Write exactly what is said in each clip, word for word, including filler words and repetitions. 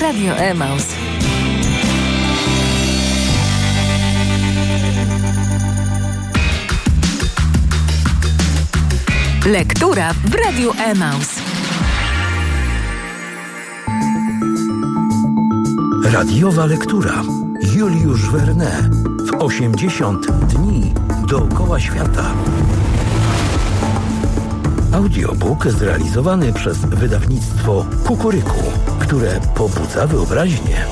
Radio Emaus. Lektura w Radiu Emaus. Radiowa lektura. Juliusz Verne w osiemdziesiąt dni dookoła świata. Audiobook zrealizowany przez wydawnictwo Kukuryku, które pobudza wyobraźnię.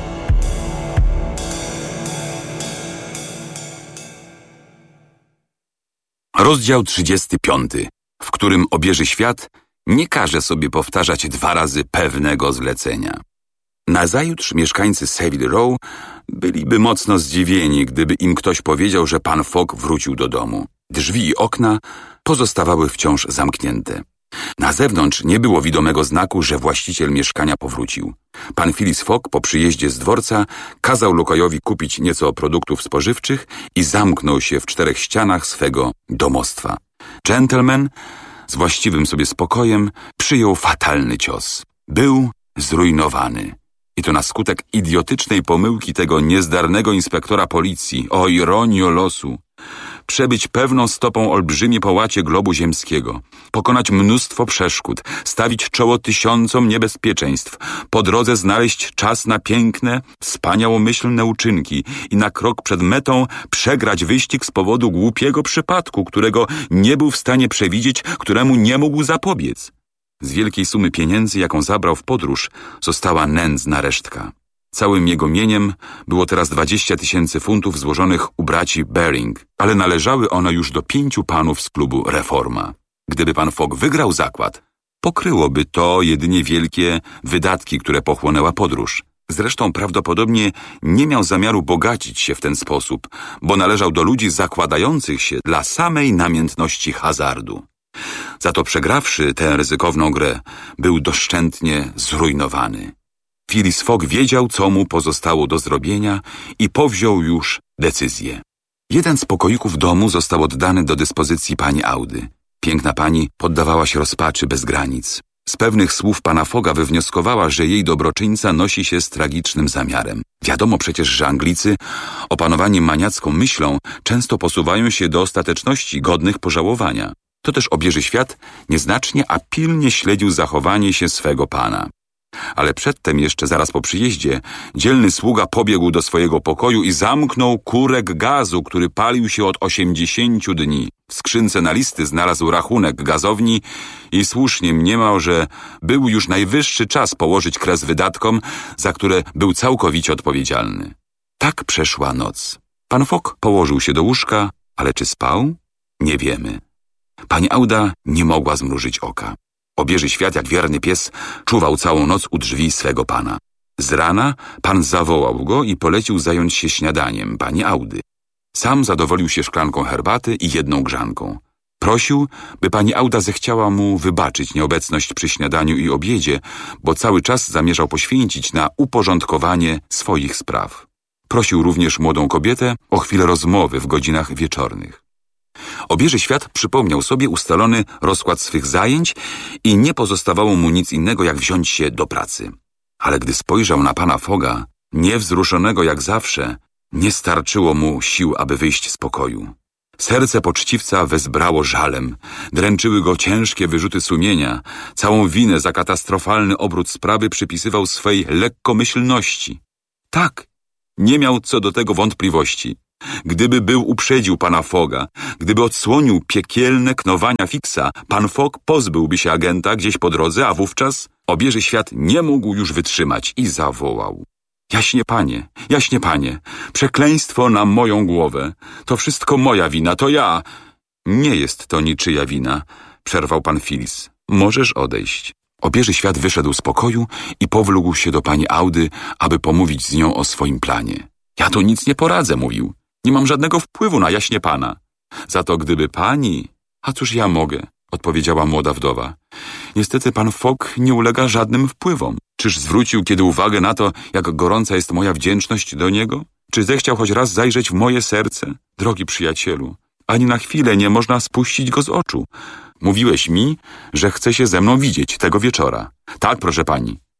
Rozdział trzydziesty piąty, w którym obieży świat nie każe sobie powtarzać dwa razy pewnego zlecenia. Nazajutrz mieszkańcy Savile Row byliby mocno zdziwieni, gdyby im ktoś powiedział, że pan Fogg wrócił do domu. Drzwi i okna pozostawały wciąż zamknięte. Na zewnątrz nie było widomego znaku, że właściciel mieszkania powrócił. Pan Phileas Fogg po przyjeździe z dworca kazał Lukajowi kupić nieco produktów spożywczych i zamknął się w czterech ścianach swego domostwa. Gentleman z właściwym sobie spokojem przyjął fatalny cios. Był zrujnowany. I to na skutek idiotycznej pomyłki tego niezdarnego inspektora policji. O ironio losu! Przebyć pewną stopą olbrzymie połacie globu ziemskiego, pokonać mnóstwo przeszkód, stawić czoło tysiącom niebezpieczeństw, po drodze znaleźć czas na piękne, wspaniałomyślne uczynki i na krok przed metą przegrać wyścig z powodu głupiego przypadku, którego nie był w stanie przewidzieć, któremu nie mógł zapobiec. Z wielkiej sumy pieniędzy, jaką zabrał w podróż, została nędzna resztka. Całym jego mieniem było teraz dwadzieścia tysięcy funtów złożonych u braci Baring, ale należały one już do pięciu panów z klubu Reforma. Gdyby pan Fogg wygrał zakład, pokryłoby to jedynie wielkie wydatki, które pochłonęła podróż. Zresztą prawdopodobnie nie miał zamiaru bogacić się w ten sposób, bo należał do ludzi zakładających się dla samej namiętności hazardu. Za to przegrawszy tę ryzykowną grę, był doszczętnie zrujnowany. Phileas Fogg wiedział, co mu pozostało do zrobienia i powziął już decyzję. Jeden z pokoików domu został oddany do dyspozycji pani Audy. Piękna pani poddawała się rozpaczy bez granic. Z pewnych słów pana Fogga wywnioskowała, że jej dobroczyńca nosi się z tragicznym zamiarem. Wiadomo przecież, że Anglicy, opanowani maniacką myślą, często posuwają się do ostateczności godnych pożałowania. To też obieży świat nieznacznie, a pilnie śledził zachowanie się swego pana. Ale przedtem jeszcze, zaraz po przyjeździe, dzielny sługa pobiegł do swojego pokoju i zamknął kurek gazu, który palił się od osiemdziesięciu dni. W skrzynce na listy znalazł rachunek gazowni i słusznie mniemał, że był już najwyższy czas położyć kres wydatkom, za które był całkowicie odpowiedzialny. Tak przeszła noc. Pan Fogg położył się do łóżka, ale czy spał? Nie wiemy. Pani Auda nie mogła zmrużyć oka. Obieży świat, jak wierny pies, czuwał całą noc u drzwi swego pana. Z rana pan zawołał go i polecił zająć się śniadaniem pani Audy. Sam zadowolił się szklanką herbaty i jedną grzanką. Prosił, by pani Auda zechciała mu wybaczyć nieobecność przy śniadaniu i obiedzie, bo cały czas zamierzał poświęcić na uporządkowanie swoich spraw. Prosił również młodą kobietę o chwilę rozmowy w godzinach wieczornych. Obieży świat przypomniał sobie ustalony rozkład swych zajęć i nie pozostawało mu nic innego, jak wziąć się do pracy. Ale gdy spojrzał na pana Fogga, niewzruszonego jak zawsze, nie starczyło mu sił, aby wyjść z pokoju. Serce poczciwca wezbrało żalem, dręczyły go ciężkie wyrzuty sumienia, całą winę za katastrofalny obrót sprawy przypisywał swej lekkomyślności. Tak, nie miał co do tego wątpliwości. Gdyby był uprzedził pana Fogga, gdyby odsłonił piekielne knowania Fixa, pan Fogg pozbyłby się agenta gdzieś po drodze, a wówczas obieży świat nie mógł już wytrzymać i zawołał. Jaśnie panie, jaśnie panie, przekleństwo na moją głowę. To wszystko moja wina, to ja. Nie jest to niczyja wina, przerwał pan Phileas. Możesz odejść. Obieży świat wyszedł z pokoju i powlógł się do pani Audy, aby pomówić z nią o swoim planie. Ja tu nic nie poradzę, mówił. Nie mam żadnego wpływu na jaśnie pana. Za to gdyby pani... A cóż ja mogę, odpowiedziała młoda wdowa. Niestety pan Fogg nie ulega żadnym wpływom. Czyż zwrócił kiedy uwagę na to, jak gorąca jest moja wdzięczność do niego? Czy zechciał choć raz zajrzeć w moje serce? Drogi przyjacielu, ani na chwilę nie można spuścić go z oczu. Mówiłeś mi, że chce się ze mną widzieć tego wieczora. Tak, proszę pani.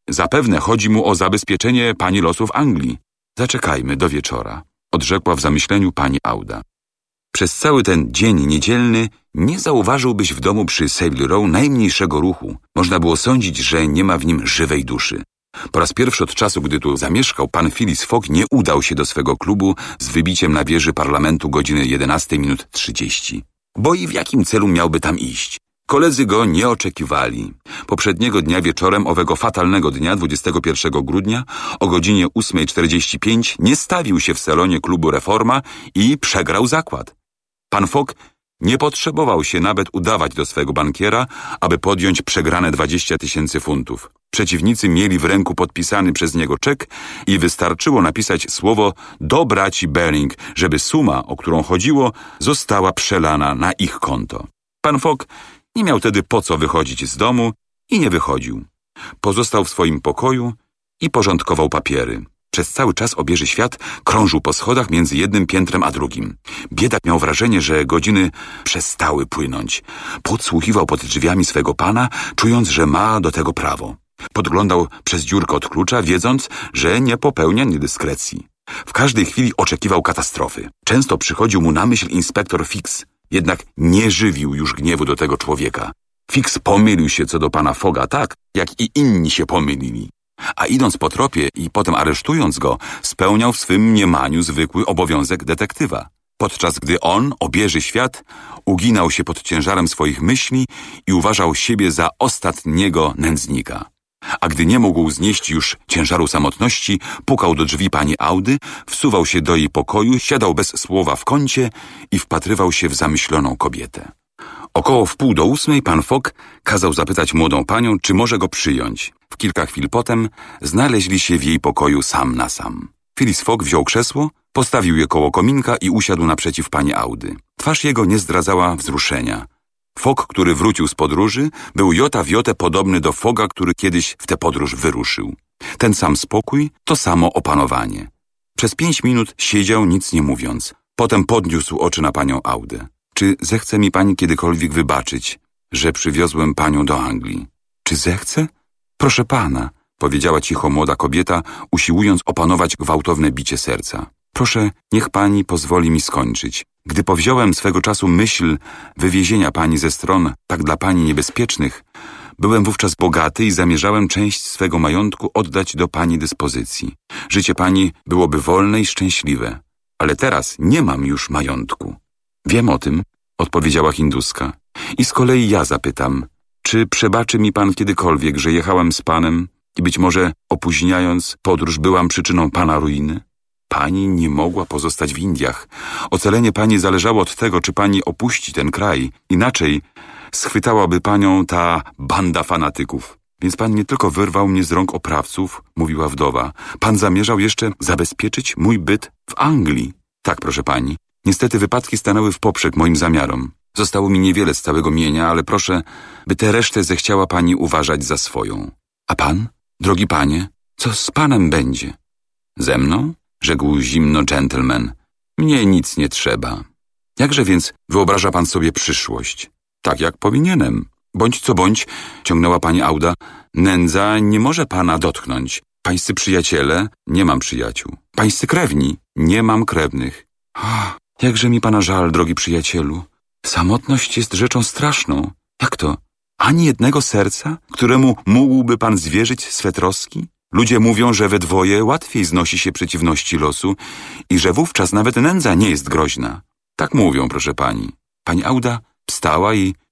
Zapewne chodzi mu o zabezpieczenie pani losów Anglii. Zaczekajmy do wieczora, odrzekła w zamyśleniu pani Auda. Przez cały ten dzień niedzielny nie zauważyłbyś w domu przy Savile Row najmniejszego ruchu. Można było sądzić, że nie ma w nim żywej duszy. Po raz pierwszy od czasu, gdy tu zamieszkał, pan Phileas Fogg nie udał się do swego klubu z wybiciem na wieży parlamentu godziny jedenasta minut trzydzieści. Bo i w jakim celu miałby tam iść? Koledzy go nie oczekiwali. Poprzedniego dnia wieczorem owego fatalnego dnia, dwudziestego pierwszego grudnia, o godzinie ósma czterdzieści pięć nie stawił się w salonie klubu Reforma i przegrał zakład. Pan Fogg nie potrzebował się nawet udawać do swego bankiera, aby podjąć przegrane dwadzieścia tysięcy funtów. Przeciwnicy mieli w ręku podpisany przez niego czek i wystarczyło napisać słowo do braci Baring, żeby suma, o którą chodziło, została przelana na ich konto. Pan Fogg nie miał tedy po co wychodzić z domu i nie wychodził. Pozostał w swoim pokoju i porządkował papiery. Przez cały czas obieży świat krążył po schodach między jednym piętrem a drugim. Biedak miał wrażenie, że godziny przestały płynąć. Podsłuchiwał pod drzwiami swego pana, czując, że ma do tego prawo. Podglądał przez dziurkę od klucza, wiedząc, że nie popełnia niedyskrecji. W każdej chwili oczekiwał katastrofy. Często przychodził mu na myśl inspektor Fix, jednak nie żywił już gniewu do tego człowieka. Fix pomylił się co do pana Fogga tak, jak i inni się pomylili. A idąc po tropie i potem aresztując go, spełniał w swym mniemaniu zwykły obowiązek detektywa. Podczas gdy on, obieży świat, uginał się pod ciężarem swoich myśli i uważał siebie za ostatniego nędznika. A gdy nie mógł znieść już ciężaru samotności, pukał do drzwi pani Audy, wsuwał się do jej pokoju, siadał bez słowa w kącie i wpatrywał się w zamyśloną kobietę. Około wpół do ósmej pan Fogg kazał zapytać młodą panią, czy może go przyjąć. W kilka chwil potem znaleźli się w jej pokoju sam na sam. Phileas Fogg wziął krzesło, postawił je koło kominka i usiadł naprzeciw pani Audy. Twarz jego nie zdradzała wzruszenia. Fogg, który wrócił z podróży, był jota w jotę podobny do Fogga, który kiedyś w tę podróż wyruszył. Ten sam spokój, to samo opanowanie. Przez pięć minut siedział, nic nie mówiąc. Potem podniósł oczy na panią Audę. Czy zechce mi pani kiedykolwiek wybaczyć, że przywiozłem panią do Anglii? Czy zechce? Proszę pana, powiedziała cicho młoda kobieta, usiłując opanować gwałtowne bicie serca. Proszę, niech pani pozwoli mi skończyć. Gdy powziąłem swego czasu myśl wywiezienia pani ze stron tak dla pani niebezpiecznych, byłem wówczas bogaty i zamierzałem część swego majątku oddać do pani dyspozycji. Życie pani byłoby wolne i szczęśliwe, ale teraz nie mam już majątku. Wiem o tym, odpowiedziała Hinduska. I z kolei ja zapytam, czy przebaczy mi pan kiedykolwiek, że jechałem z panem i być może opóźniając podróż byłam przyczyną pana ruiny? Pani nie mogła pozostać w Indiach. Ocalenie pani zależało od tego, czy pani opuści ten kraj. Inaczej schwytałaby panią ta banda fanatyków. Więc pan nie tylko wyrwał mnie z rąk oprawców, mówiła wdowa. Pan zamierzał jeszcze zabezpieczyć mój byt w Anglii. Tak, proszę pani. Niestety wypadki stanęły w poprzek moim zamiarom. Zostało mi niewiele z całego mienia, ale proszę, by tę resztę zechciała pani uważać za swoją. A pan, drogi panie, co z panem będzie? Ze mną? Rzekł zimno dżentelmen. Mnie nic nie trzeba. Jakże więc wyobraża pan sobie przyszłość? Tak jak powinienem. Bądź co bądź, ciągnęła pani Auda, nędza nie może pana dotknąć. Pańscy przyjaciele, nie mam przyjaciół. Pańscy krewni, nie mam krewnych. Ach, jakże mi pana żal, drogi przyjacielu. Samotność jest rzeczą straszną. Jak to? Ani jednego serca, któremu mógłby pan zwierzyć swe troski? Ludzie mówią, że we dwoje łatwiej znosi się przeciwności losu i że wówczas nawet nędza nie jest groźna. Tak mówią, proszę pani. Pani Auda wstała i